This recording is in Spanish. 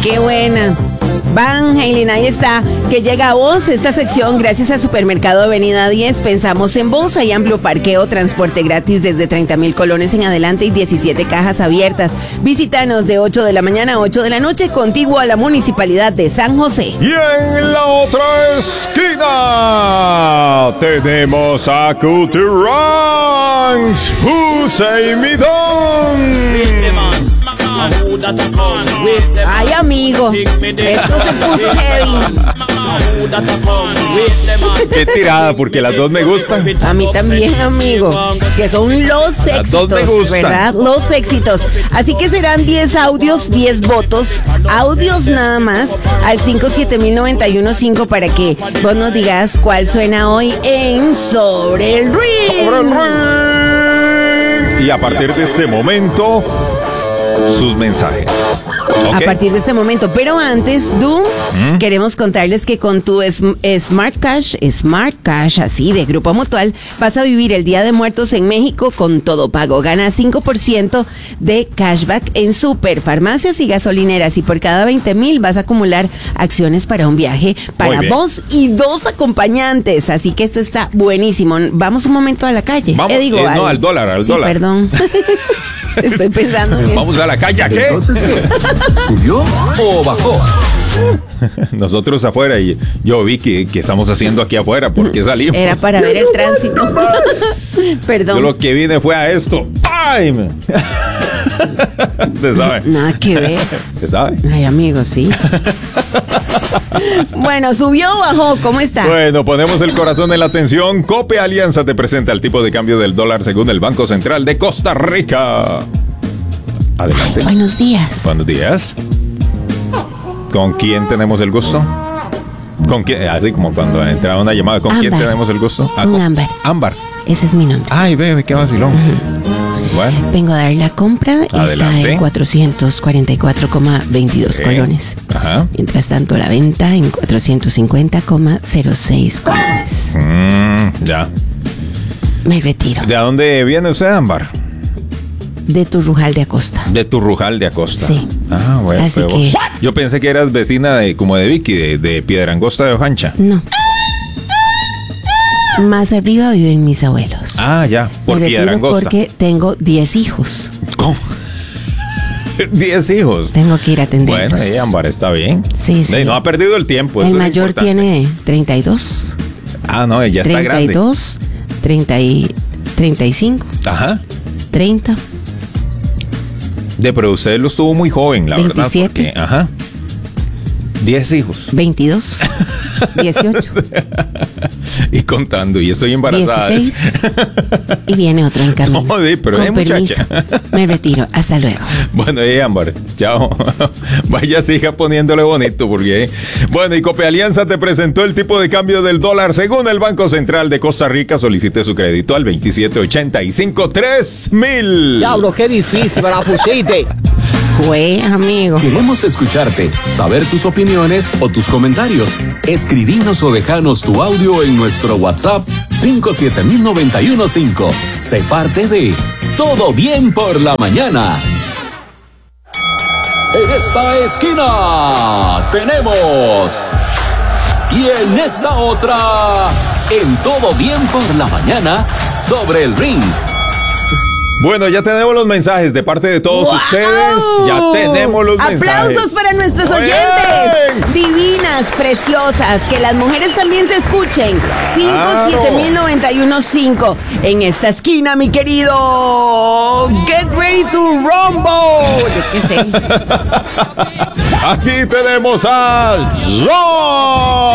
Qué buena. Van Halen, ahí está, que llega a vos esta sección gracias a Supermercado Avenida 10. Pensamos en vos, hay amplio parqueo, transporte gratis desde 30,000 colones en adelante y 17 cajas abiertas. Visítanos de 8 de la mañana a 8 de la noche, contiguo a la Municipalidad de San José. Y en la otra esquina tenemos a Cutie Ranks, Jose Midón. Ay, amigo, esto se puso heavy. Qué tirada, porque las dos me gustan. A mí también, amigo. Que son los éxitos, las dos me gustan, ¿verdad? Los éxitos. Así que serán 10 audios, 10 votos. Audios nada más al 57091.5 para que vos nos digas cuál suena hoy en Sobre el Ring. Sobre el Ring. Y a partir de este momento, sus mensajes. A partir de este momento. Pero antes, queremos contarles que con tu Smart Cash, así de Grupo Mutual, vas a vivir el Día de Muertos en México con todo pago. Gana 5% de cashback en superfarmacias y gasolineras. Y por cada 20,000 vas a acumular acciones para un viaje para vos y 2 acompañantes. Así que esto está buenísimo. Vamos un momento a la calle. Vamos, no, al dólar. Perdón. Estoy pensando en vamos a la calle, ¿qué? Entonces, ¿qué? ¿Subió o bajó? Nosotros afuera, y yo vi que estamos haciendo aquí afuera. ¿Por qué salimos? Era para ver el tránsito. Perdón. Yo lo que vine fue a esto. ¡Ay! Usted sabe. Nada que ver. ¿Usted sabe? Ay, amigo, sí. Bueno, ¿subió o bajó? ¿Cómo está? Bueno, ponemos el corazón en la atención. Cope Alianza te presenta el tipo de cambio del dólar según el Banco Central de Costa Rica. Adelante. Buenos días. Buenos días. ¿Con quién tenemos el gusto? ¿Con quién? Así como cuando entraba una llamada. ¿Con quién tenemos el gusto? Con Ámbar. Ámbar. Ese es mi nombre. Ay, bebé, qué vacilón. Bueno. Vengo a dar la compra. Adelante. Está en 444,22 colones. Ajá. Mientras tanto, la venta en 450,06 colones. Ya. Me retiro. ¿De dónde viene usted, Ámbar? De Turrujal de Acosta. De Turrujal de Acosta. Sí. Ah, bueno. Así que... Yo pensé que eras vecina como de Vicky, de Piedrangosta de Ojancha. No. Más arriba viven mis abuelos. Ah, ya. Por Piedrangosta. Porque tengo 10 hijos. ¿Cómo? 10 hijos. Tengo que ir a atenderlos. Bueno, Ámbar, está bien. Sí, sí. No ha perdido el tiempo. El mayor tiene 32. Ah, no, ella está grande. 32, 35. Ajá. 30. Pero usted lo estuvo muy joven, la 27. verdad. Porque, ajá. 10 hijos. 22. 18. Y contando, y estoy embarazada. 16. Y viene otro en camino. No, pero con permiso, me retiro. Hasta luego. Bueno, Ámbar, chao. Vaya, siga poniéndole bonito, porque... Bueno, y Cope Alianza te presentó el tipo de cambio del dólar según el Banco Central de Costa Rica. Solicite su crédito al 2785-3000. Diablo, qué difícil me la pusiste. Fue, amigo. Queremos escucharte, saber tus opiniones o tus comentarios. Escribinos o dejanos tu audio en nuestro WhatsApp 57091.5. Sé parte de Todo Bien por la Mañana. En esta esquina tenemos... Y en esta otra, en Todo Bien por la Mañana, Sobre el Ring. Bueno, ya tenemos los mensajes de parte de todos ustedes. Ya tenemos los mensajes. ¡Aplausos para nuestros oyentes! Divinas, preciosas, que las mujeres también se escuchen. 57091.5. En esta esquina, mi querido. Get ready to rumble. Yo qué sé. Aquí tenemos al Rock.